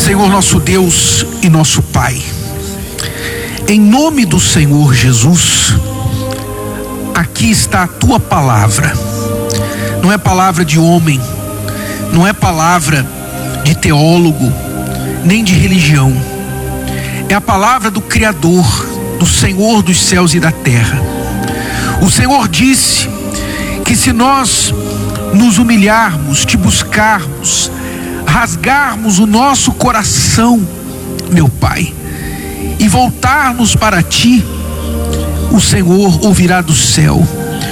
Senhor nosso Deus e nosso Pai, em nome do Senhor Jesus, aqui está a tua palavra. Não é palavra de homem, não é palavra de teólogo, nem de religião. É a palavra do Criador, do Senhor dos céus e da terra. O Senhor disse que se nós nos humilharmos, te buscarmos, rasgarmos o nosso coração, meu Pai, e voltarmos para Ti, o Senhor ouvirá do céu.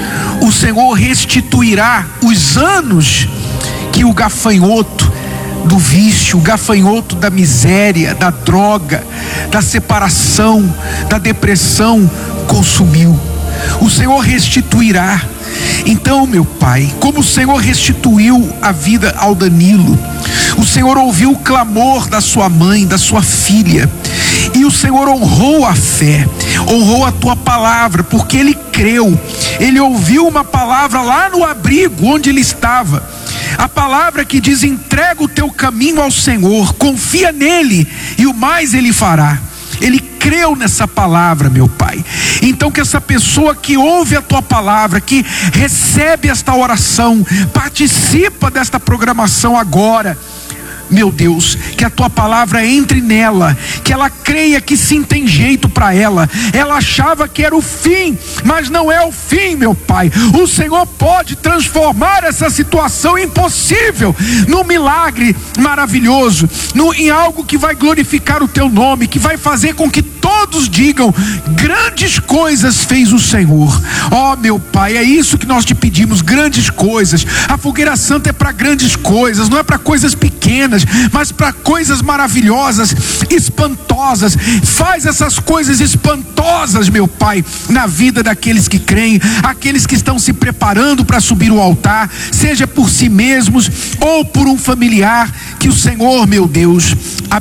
O Senhor restituirá os anos que o gafanhoto do vício, o gafanhoto da miséria, da droga, da separação, da depressão consumiu. O Senhor restituirá. Então, meu Pai, como o Senhor restituiu a vida ao Danilo, o Senhor ouviu o clamor da sua mãe, da sua filha, e o Senhor honrou a fé, honrou a tua palavra, porque ele creu. Ele ouviu uma palavra lá no abrigo onde ele estava, a palavra que diz: entrega o teu caminho ao Senhor, confia nele e o mais ele fará. Ele creu nessa palavra, meu Pai. Então que essa pessoa que ouve a tua palavra, que recebe esta oração, participa desta programação agora, meu Deus, que a tua palavra entre nela, que ela creia que sim, tem jeito para ela. Ela achava que era o fim, mas não é o fim, meu Pai. O Senhor pode transformar essa situação impossível num milagre maravilhoso, em algo que vai glorificar o teu nome, que vai fazer com que todos digam: grandes coisas fez o Senhor. Ó, meu Pai, é isso que nós te pedimos, grandes coisas. A Fogueira Santa é para grandes coisas, não é para coisas pequenas, mas para coisas maravilhosas, espantosas. Faz essas coisas espantosas, meu Pai, na vida daqueles que creem, aqueles que estão se preparando para subir o altar, seja por si mesmos ou por um familiar. Que o Senhor, meu Deus,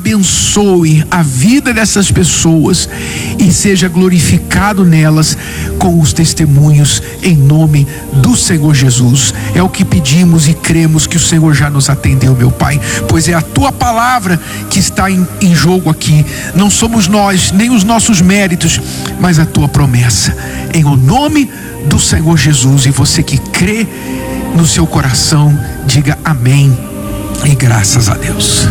abençoe a vida dessas pessoas e seja glorificado nelas com os testemunhos, em nome do Senhor Jesus. É o que pedimos e cremos que o Senhor já nos atendeu, meu Pai, pois é a tua palavra que está em jogo aqui. Não somos nós, nem os nossos méritos, mas a tua promessa, em o nome do Senhor Jesus. E você que crê no seu coração, diga amém e graças a Deus.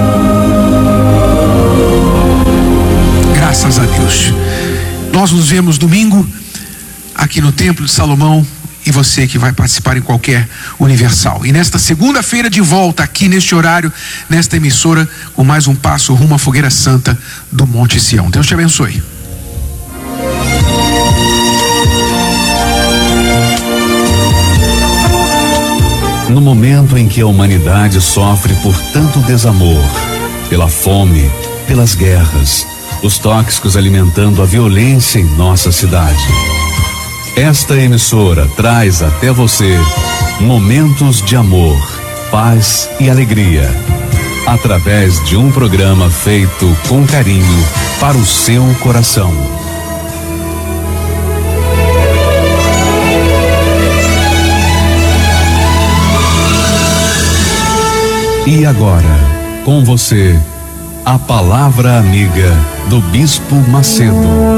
Graças a Deus. Nós nos vemos domingo aqui no Templo de Salomão, e você que vai participar em qualquer Universal. E nesta segunda-feira de volta aqui neste horário, nesta emissora, com mais um passo rumo à Fogueira Santa do Monte Sião. Deus te abençoe. No momento em que a humanidade sofre por tanto desamor, pela fome, pelas guerras, os tóxicos alimentando a violência em nossa cidade, esta emissora traz até você momentos de amor, paz e alegria, através de um programa feito com carinho para o seu coração. E agora, com você, a palavra amiga do Bispo Macedo.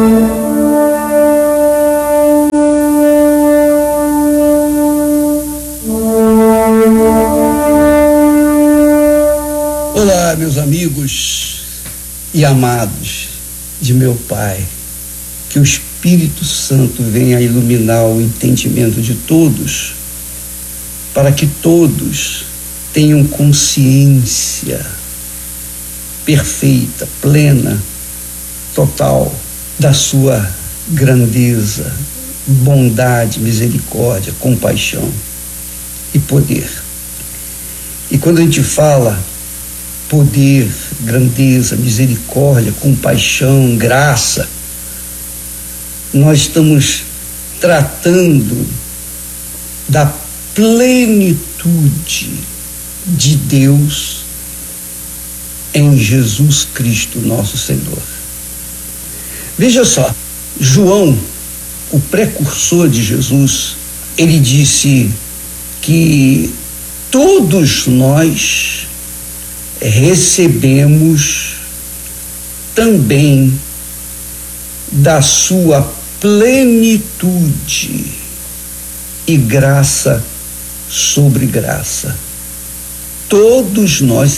Olá, meus amigos e amados de meu Pai, que o Espírito Santo venha iluminar o entendimento de todos, para que todos tenham consciência perfeita, plena, total da sua grandeza, bondade, misericórdia, compaixão e poder. E quando a gente fala poder, grandeza, misericórdia, compaixão, graça, nós estamos tratando da plenitude de Deus em Jesus Cristo, nosso Senhor. Veja só, João, o precursor de Jesus, ele disse que todos nós recebemos também da sua plenitude e graça sobre graça. Todos nós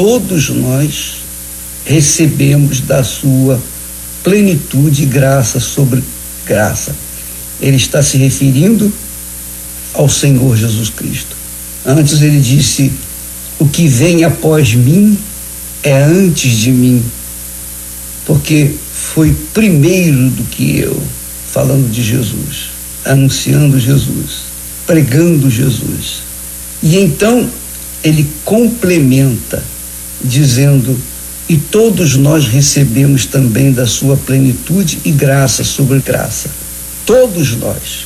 recebemos da sua plenitude e graça sobre graça. Ele está se referindo ao Senhor Jesus Cristo. Antes ele disse: o que vem após mim é antes de mim, porque foi primeiro do que eu, falando de Jesus, anunciando Jesus, pregando Jesus. E então ele complementa dizendo: e todos nós recebemos também da sua plenitude e graça sobre graça. Todos nós.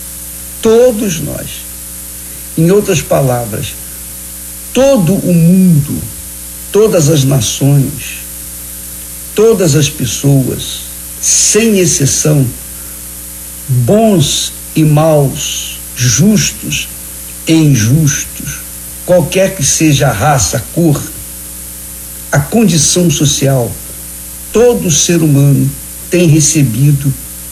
Em outras palavras, todo o mundo, todas as nações, todas as pessoas, sem exceção, bons e maus, justos e injustos, qualquer que seja a raça, a cor, a condição social, todo ser humano tem recebido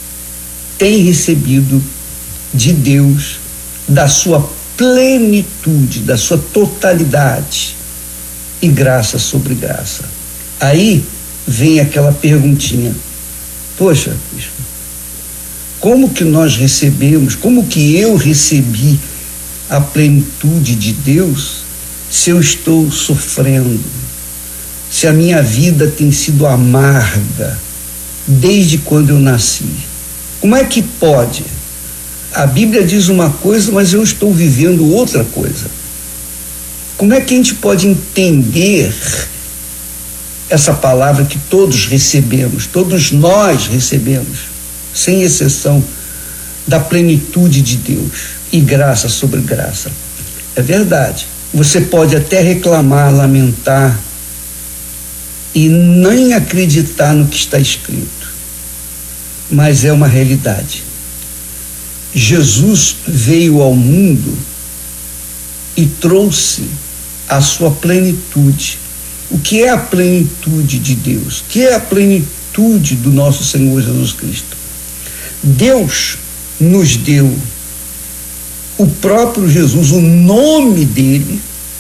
de Deus, da sua plenitude, da sua totalidade e graça sobre graça. Aí vem aquela perguntinha: poxa, bispo, como que nós recebemos, como que eu recebi a plenitude de Deus se eu estou sofrendo, se a minha vida tem sido amarga desde quando eu nasci? Como é que pode? A Bíblia diz uma coisa, mas eu estou vivendo outra coisa. Como é que a gente pode entender essa palavra que todos recebemos, todos nós recebemos, sem exceção, da plenitude de Deus e graça sobre graça? É verdade. Você pode até reclamar, lamentar e nem acreditar no que está escrito, mas é uma realidade. Jesus veio ao mundo e trouxe a sua plenitude. O que é a plenitude de Deus? O que é a plenitude do nosso Senhor Jesus Cristo? Deus nos deu o próprio Jesus, o nome dele,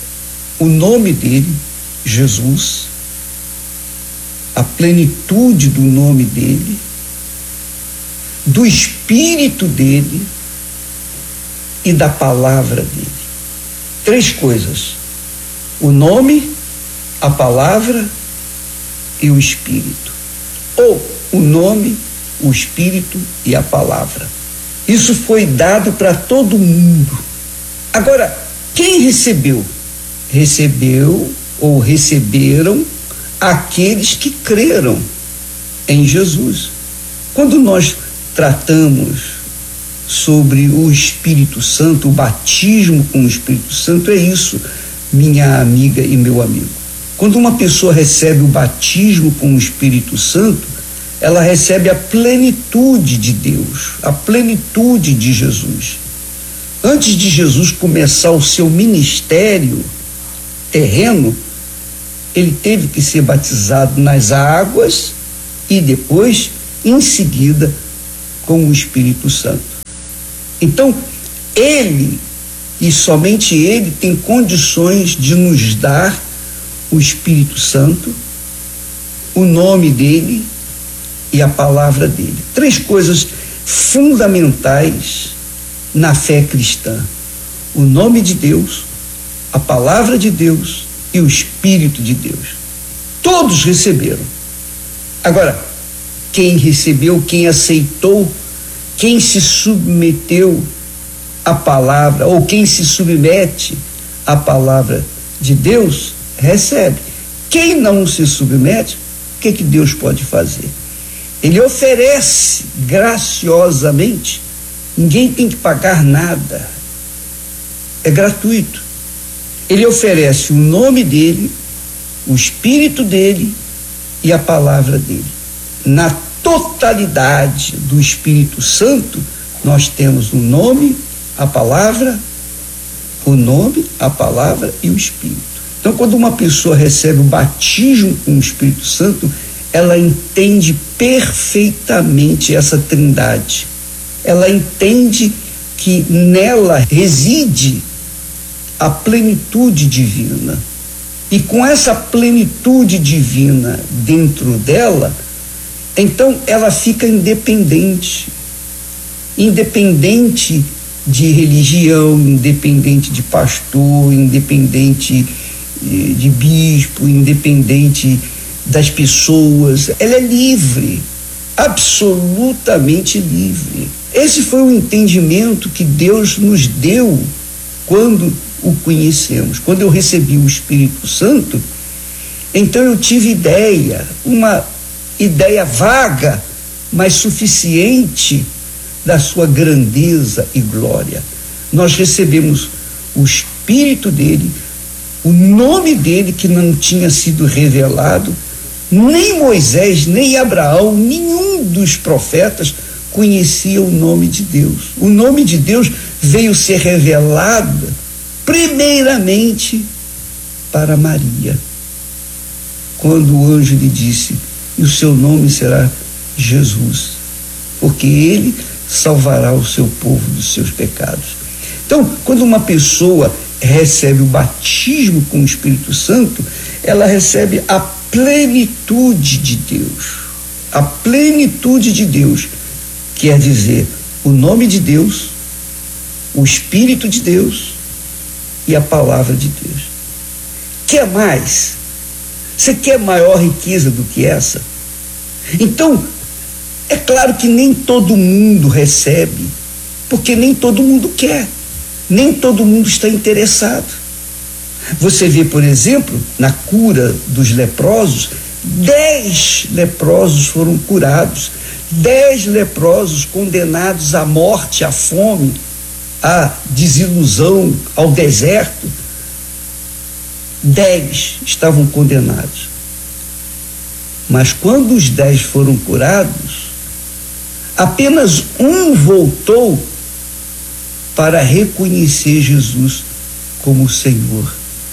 Jesus, a plenitude do nome dele, do Espírito dele e da palavra dele. 3 coisas: o nome, a palavra e o Espírito. Ou o nome, o Espírito e a palavra. Isso foi dado para todo mundo. Agora, quem recebeu? Receberam aqueles que creram em Jesus. Quando nós tratamos sobre o Espírito Santo, o batismo com o Espírito Santo, é isso, minha amiga e meu amigo. Quando uma pessoa recebe o batismo com o Espírito Santo, ela recebe a plenitude de Deus, a plenitude de Jesus. Antes de Jesus começar o seu ministério terreno, ele teve que ser batizado nas águas e depois, em seguida, com o Espírito Santo. Então, ele, e somente ele, tem condições de nos dar o Espírito Santo, o nome dele e a palavra dele. 3 coisas fundamentais na fé cristã: o nome de Deus, a palavra de Deus e o Espírito de Deus. Todos receberam. Agora, quem recebeu, quem aceitou, quem se submeteu à palavra, ou quem se submete à palavra de Deus, recebe. Quem não se submete, o que Deus pode fazer? Ele oferece graciosamente, ninguém tem que pagar nada, é gratuito. Ele oferece o nome dele, o Espírito dele e a palavra dele. Na totalidade do Espírito Santo, nós temos o nome, a palavra e o Espírito. Então, quando uma pessoa recebe o batismo com o Espírito Santo, ela entende perfeitamente essa trindade. Ela entende que nela reside a plenitude divina. E com essa plenitude divina dentro dela, então ela fica independente de religião, independente de pastor, independente de bispo, independente das pessoas. Ela é livre, absolutamente livre. Esse foi o entendimento que Deus nos deu quando o conhecemos. Quando eu recebi o Espírito Santo, então eu tive uma ideia vaga, mas suficiente da sua grandeza e glória. Nós recebemos o Espírito dele, o nome dele que não tinha sido revelado, nem Moisés, nem Abraão, nenhum dos profetas conhecia o nome de Deus. O nome de Deus veio ser revelado primeiramente para Maria, quando o anjo lhe disse: e o seu nome será Jesus, porque ele salvará o seu povo dos seus pecados. Então, quando uma pessoa recebe o batismo com o Espírito Santo, ela recebe a plenitude de Deus. A plenitude de Deus quer dizer o nome de Deus, o Espírito de Deus e a palavra de Deus. Quer mais? Você quer maior riqueza do que essa? Então, é claro que nem todo mundo recebe, porque nem todo mundo quer, nem todo mundo está interessado. Você vê, por exemplo, na cura dos leprosos, 10 leprosos foram curados, 10 leprosos condenados à morte, à fome, à desilusão, ao deserto. 10 estavam condenados. Mas quando os 10 foram curados, apenas um voltou para reconhecer Jesus como Senhor,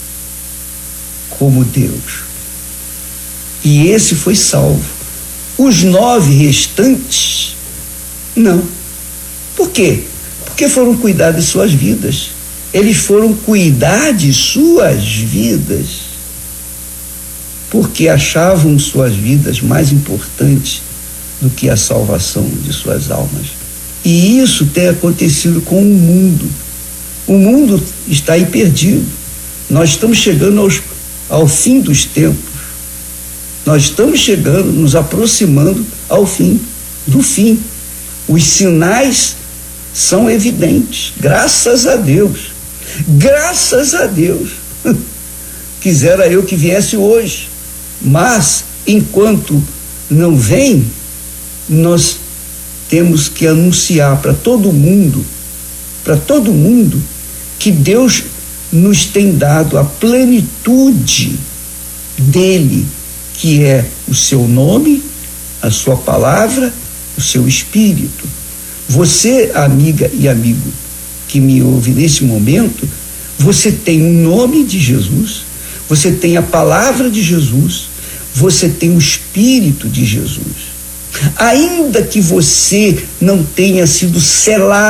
como Deus. E esse foi salvo. Os 9 restantes, não. Por quê? Porque foram cuidar de suas vidas. Eles foram cuidar de suas vidas, porque achavam suas vidas mais importantes do que a salvação de suas almas. E isso tem acontecido com o mundo. O mundo está aí perdido. Nós estamos chegando ao fim dos tempos. Nós estamos chegando, nos aproximando ao fim, do fim. Os sinais são evidentes, graças a Deus. Graças a Deus. Quisera eu que viesse hoje, mas enquanto não vem, nós temos que anunciar para todo mundo, que Deus nos tem dado a plenitude dele, que é o seu nome, a sua palavra, o seu Espírito. Você, amiga e amigo que me ouve nesse momento, você tem o nome de Jesus, você tem a palavra de Jesus, você tem o Espírito de Jesus. Ainda que você não tenha sido selado